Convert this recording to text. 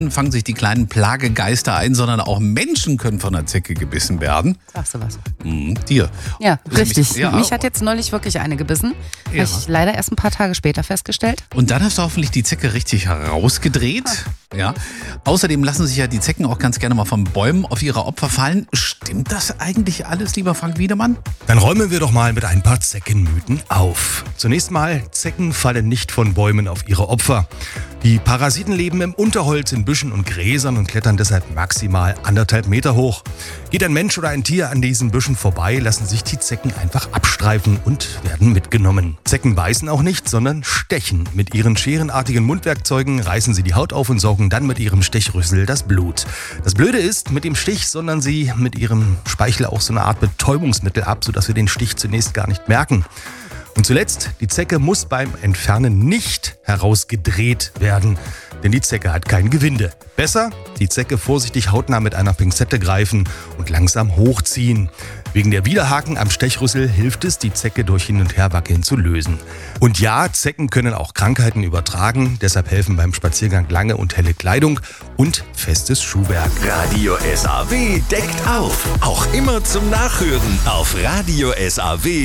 fangen sich die kleinen Plagegeister ein, sondern auch Menschen können von einer Zecke gebissen werden. Sagst du was? Dir. Ja, richtig. Ja. Mich hat jetzt neulich wirklich eine gebissen. Ja. Habe ich leider erst ein paar Tage später festgestellt. Und dann hast du hoffentlich die Zecke richtig herausgedreht. Ja. Außerdem lassen sich ja die Zecken auch ganz gerne mal von Bäumen auf ihre Opfer fallen. Stimmt das eigentlich alles, lieber Frank Wiedemann? Dann räumen wir doch mal mit ein paar Zeckenmythen auf. Zunächst mal, Zecken fallen nicht von Bäumen auf ihre Opfer. Die Parasiten leben im Unterholz, in Büschen und Gräsern und klettern deshalb maximal 1,5 Meter hoch. Geht ein Mensch oder ein Tier an diesen Büschen vorbei, lassen sich die Zecken einfach abstreifen und werden mitgenommen. Zecken beißen auch nicht, sondern stechen. Mit ihren scherenartigen Mundwerkzeugen reißen sie die Haut auf und saugen dann mit ihrem Stechrüssel das Blut. Das Blöde ist, mit dem Stich sondern sie mit ihrem Speichel auch so eine Art Betäubungsmittel ab, sodass wir den Stich zunächst gar nicht merken. Und zuletzt, die Zecke muss beim Entfernen nicht herausgedreht werden, denn die Zecke hat kein Gewinde. Besser, die Zecke vorsichtig hautnah mit einer Pinzette greifen und langsam hochziehen. Wegen der Widerhaken am Stechrüssel hilft es, die Zecke durch Hin- und Herwackeln zu lösen. Und ja, Zecken können auch Krankheiten übertragen, deshalb helfen beim Spaziergang lange und helle Kleidung und festes Schuhwerk. Radio SAW deckt auf. Auch immer zum Nachhören auf Radio SAW.